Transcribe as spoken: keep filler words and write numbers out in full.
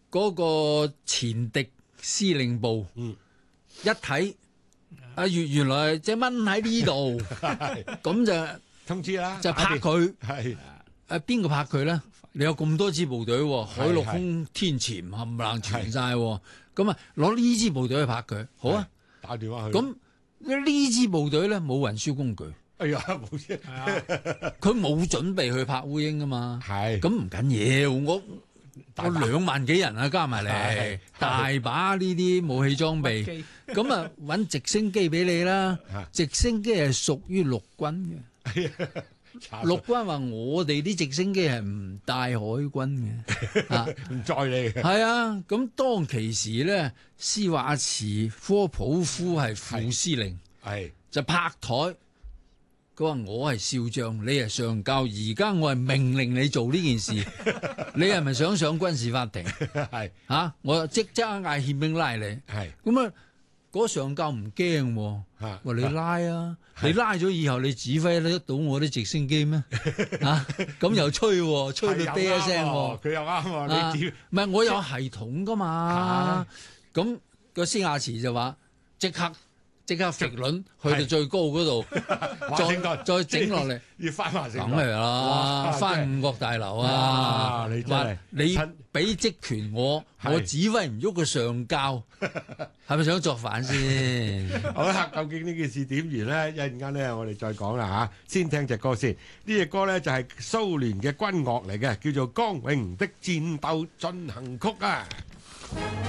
嗰個前敵司令部， 嗯， 一睇啊原原來隻蚊喺呢度，咁就通知啦， 就拍佢。 係誒邊個拍佢咧？你有咁多支部隊喎，海陸係空天潛冚唪唥全晒喎，咁啊攞呢支部隊去拍佢，好啊！ 打電話去。 咁呢支部隊咧冇運輸工具， 哎呀，冇啫， 佢冇準備去拍烏蠅噶嘛。 係咁唔緊要，我我大把兩萬幾人啊，加埋係嚟，大把呢啲武器裝備， 機咁啊揾直升機俾你啦。直升機係屬於陸軍嘅。陸軍話：我哋啲直升機係唔帶海軍嘅，啊， 唔載你嘅。 係啊。咁當其時咧，斯瓦茨科普夫係副司令， 係就拍台。佢話：我係少將，你係上校，而家我係命令你做呢件事，你係咪想上軍事法庭？ 係啊！我即刻嗌憲兵拉你。 係咁啊，嗰上校唔驚喎。 嚇話你拉啊！你拉咗以後，你指揮得到我啲直升機咩？啊，咁又吹喎，吹到啤一聲喎。 佢又啱喎， 啊你點唔係我有系統噶嘛？咁個斯亞茨就話即刻即刻揈輪去到最高嗰度， 華盛頓再再整落嚟， 要翻華盛頓？ 梗係啦， 哇翻五角大樓啊！ 哇你真係話你親俾職權我， 係我指揮唔喐個上校，係咪想作反先？ 好啦，究竟呢件事點完咧？一陣間咧，我哋再講啦嚇。先聽隻歌先，呢隻歌咧就係蘇聯嘅軍樂嚟嘅，叫做《光榮的戰鬥進行曲》啊。